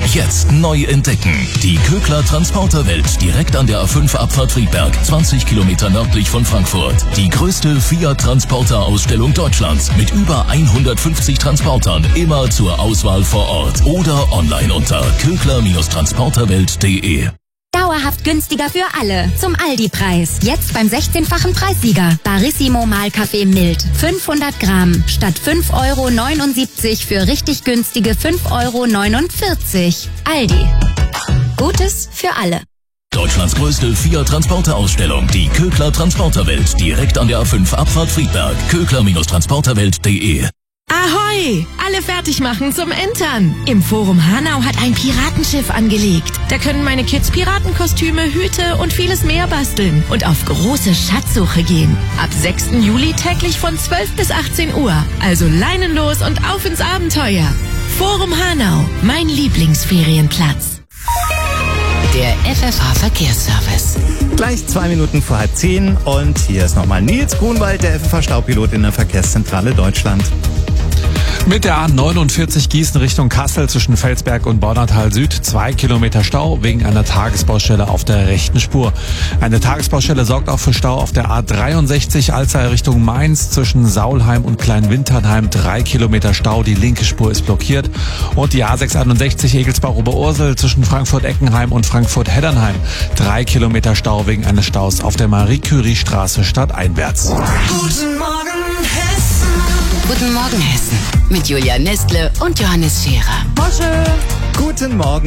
Jetzt neu entdecken. Die Kögler Transporterwelt direkt an der A5 Abfahrt Friedberg, 20 Kilometer nördlich von Frankfurt. Die größte Fiat-Transporter-Ausstellung Deutschlands mit über 150 Transportern, immer zur Auswahl vor Ort oder online unter kögler-transporterwelt.de. Dauerhaft günstiger für alle. Zum Aldi-Preis. Jetzt beim 16-fachen Preissieger. Barissimo Mahlkaffee Mild. 500 Gramm. Statt 5,79 € für richtig günstige 5,49 €. Aldi. Gutes für alle. Deutschlands größte Fiat-Transporter-Ausstellung. Die Kögler Transporterwelt. Direkt an der A5 Abfahrt Friedberg. kögler-transporterwelt.de. Ahoi! Alle fertig machen zum Entern. Im Forum Hanau hat ein Piratenschiff angelegt. Da können meine Kids Piratenkostüme, Hüte und vieles mehr basteln und auf große Schatzsuche gehen. Ab 6. Juli täglich von 12 bis 18 Uhr. Also leinenlos und auf ins Abenteuer. Forum Hanau, mein Lieblingsferienplatz. Der FFH Verkehrsservice. Gleich 2 Minuten vor 9:30 und hier ist nochmal Nils Grunwald, der FFH Staupilot in der Verkehrszentrale Deutschland. Mit der A49 Gießen Richtung Kassel zwischen Felsberg und Bornatal Süd 2 Kilometer Stau wegen einer Tagesbaustelle auf der rechten Spur. Eine Tagesbaustelle sorgt auch für Stau auf der A63 Alzey Richtung Mainz zwischen Saulheim und Kleinwinternheim 3 Kilometer Stau. Die linke Spur ist blockiert. Und die A661 Egelsbach-Oberursel zwischen Frankfurt-Eckenheim und Frankfurt-Heddernheim 3 Kilometer Stau wegen eines Staus auf der Marie-Curie-Straße stadteinwärts. Guten Morgen, Hessen. Guten Morgen, Hessen. Mit Julia Nestle und Johannes Scherer. Guten Morgen.